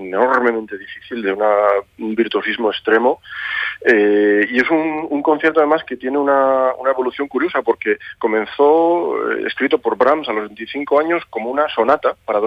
enormemente difícil, de un virtuosismo extremo, y es un concierto además que tiene una evolución curiosa, porque comenzó escrito por Brahms a los 25 años como una sonata para